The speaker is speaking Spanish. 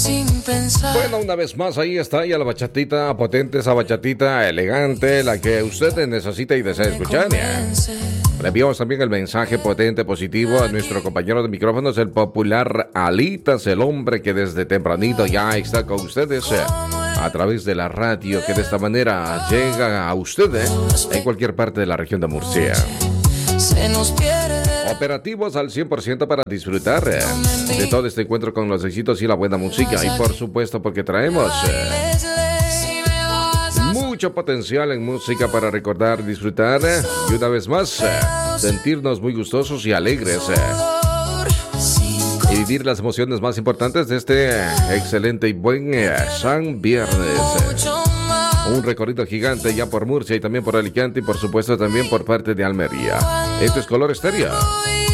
Bueno, una vez más, ahí está ya la bachatita potente, esa bachatita elegante, la que usted necesita y desea escuchar. Le enviamos también el mensaje potente, positivo a nuestro compañero de micrófonos, el popular Alitas, el hombre que desde tempranito ya está con ustedes a través de la radio, que de esta manera llega a ustedes en cualquier parte de la región de Murcia. Operativos al 100% para disfrutar de todo este encuentro con los éxitos y la buena música. Y por supuesto porque traemos mucho potencial en música para recordar, disfrutar y una vez más sentirnos muy gustosos y alegres y vivir las emociones más importantes de este excelente y buen San Viernes. Un recorrido gigante ya por Murcia y también por Alicante y por supuesto también por parte de Almería. Esto es Color Estéreo.